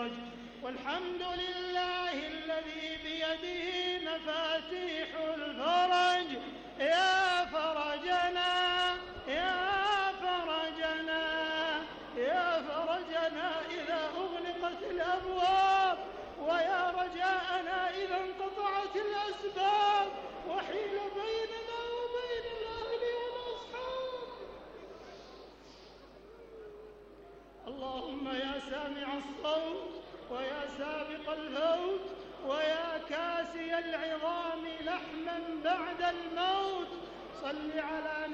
الفرج. والحمد لله الذي بيده مفاتيح الفرج. يا فرجنا يا فرجنا يا فرجنا إذا أغلقت الأبواب، ويا رجاءنا إذا انقطعت الأسباب وحيل بيننا وبين الأهل والأصحاب. اللهم يا سامع الصوت ويا سابق الفوت ويا كاسي العظام لحما بعد الموت، صل على